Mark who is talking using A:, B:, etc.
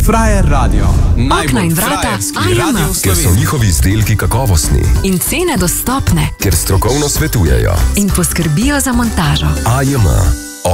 A: Frajer Radio.
B: Okna in vrata AJM.
C: Ker so njihovi izdelki kakovostni.
B: In cene dostopne.
C: Ker strokovno svetujejo.
B: In poskrbijo za montažo.
C: AJM.